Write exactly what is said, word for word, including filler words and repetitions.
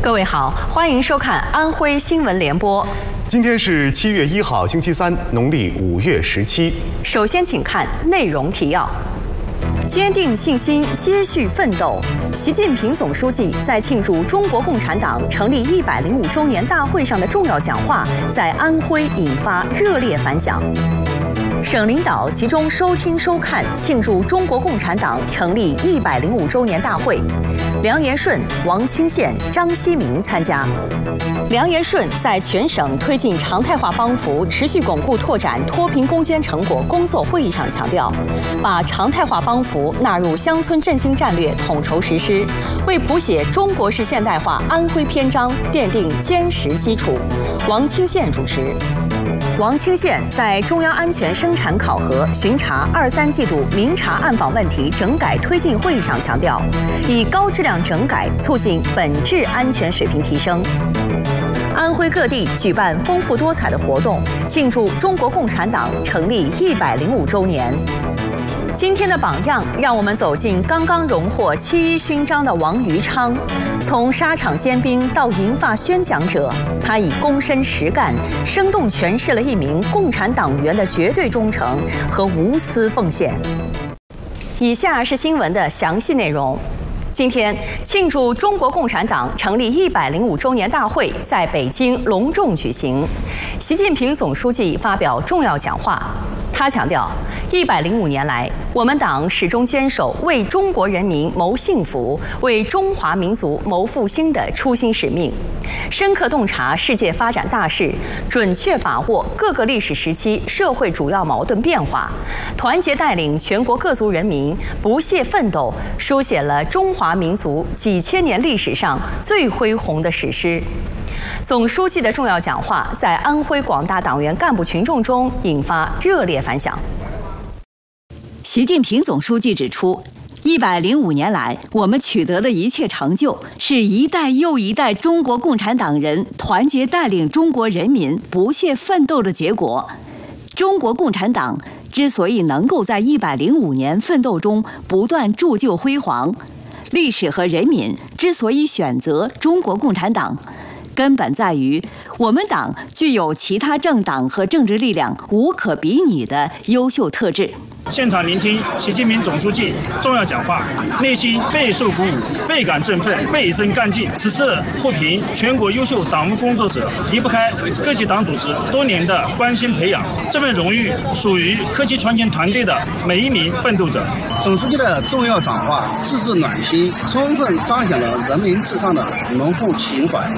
各位好，欢迎收看安徽新闻联播。 今天是七月一号，星期三，农历五月十七。 首先，请看内容提要：坚定信心，接续奋斗。习近平总书记在庆祝中国共产党成立一百零五周年大会上的重要讲话，在安徽引发热烈反响。省领导集中收听收看庆祝中国共产党成立一百零五周年大会，梁延顺、王清宪、张希明参加。梁延顺在全省推进常态化帮扶、持续巩固拓展脱贫攻坚成果工作会议上强调，把常态化帮扶纳入乡村振兴战略统筹实施，为谱写中国式现代化安徽篇章奠定坚实基础。王清宪主持。王清宪在中央安全生产考核巡查二三季度明察暗访问题整改推进会议上强调，以高质量整改促进本质安全水平提升。安徽各地举办丰富多彩的活动，庆祝中国共产党成立一百零五周年。今天的榜样，让我们走进刚刚荣获七一勋章的王于昌。从沙场尖兵到银发宣讲者，他以躬身实干，生动诠释了一名共产党员的绝对忠诚和无私奉献。以下是新闻的详细内容。今天，庆祝中国共产党成立一百零五周年大会在北京隆重举行。习近平总书记发表重要讲话，他强调，一百零五年来，我们党始终坚守为中国人民谋幸福、为中华民族谋复兴的初心使命，深刻洞察世界发展大势，准确把握各个历史时期社会主要矛盾变化，团结带领全国各族人民不懈奋斗，书写了中华民族几千年历史上最恢宏的史诗。总书记的重要讲话在安徽广大党员干部群众中引发热烈反响。 习近平总书记指出，一百零五年来，我们取得的一切成就，是一代又一代中国共产党人团结带领中国人民不懈奋斗的结果。中国共产党之所以能够在一百零五年奋斗中不断铸就辉煌，历史和人民之所以选择中国共产党，根本在于我们党具有其他政党和政治力量无可比拟的优秀特质。 现场聆听习近平总书记重要讲话，内心备受鼓舞，倍感振奋，倍增干劲。此次获评全国优秀党务工作者，离不开各级党组织多年的关心培养，这份荣誉属于科技传承团队的每一名奋斗者。 总书记的重要讲话，字字暖心，充分彰显了人民至上的浓厚情怀。